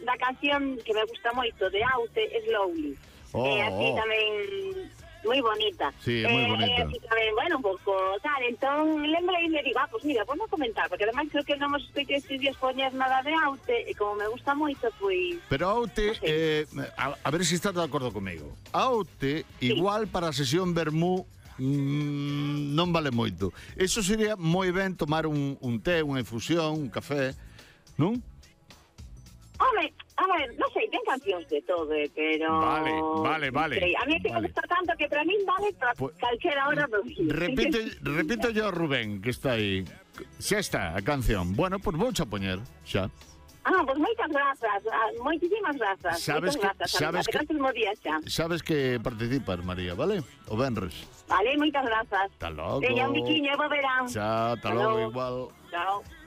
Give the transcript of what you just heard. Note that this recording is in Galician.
da canción que me gusta moito de Aute, Slowly. Así tamén moi bonita. Sí, é moi bonita. Así tamén, bueno, un pouco tal, entón lembrei e me digo, pues mira, vamos a comentar, porque además creo que non hemos escoitado estes días poñer nada de Aute, e como me gusta moito, pois... Pero Aute, a ver se estás de acordo comigo. Aute, igual para a sesión Vermú, non vale moito. Eso sería moi ben tomar un té, unha infusión, un café, non? Home, a ver, non sei, ten cancións de todo, pero... Vale. A mí é que me gusta tanto que para min vale para calquera hora do día. Repito yo a Rubén, que está aí. Xa está a canción. Bueno, pues vou a poñer, xa. Pues moitas grazas, moitísimas grazas. Sabes que participas, María, vale? O venres. Vale, moitas grazas. Hasta logo. Teña un biquiño, bo verán. Xa, hasta logo igual. Chao.